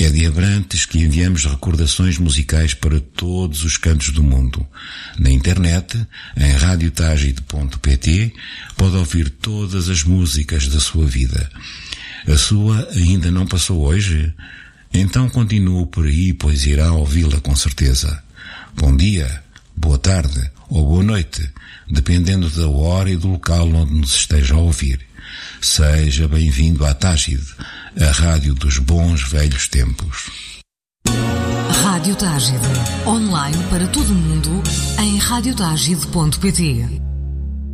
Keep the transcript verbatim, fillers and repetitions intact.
Kédia Abrantes, que enviamos recordações musicais para todos os cantos do mundo. Na internet, em rádio tagide ponto pt, pode ouvir todas as músicas da sua vida. A sua ainda não passou hoje? Então continue por aí, pois irá ouvi-la com certeza. Bom dia, boa tarde ou boa noite, dependendo da hora e do local onde nos esteja a ouvir. Seja bem-vindo à Tagide, a rádio dos bons velhos tempos. Rádio Tagide, online para todo o mundo, em rádio tagide ponto pt.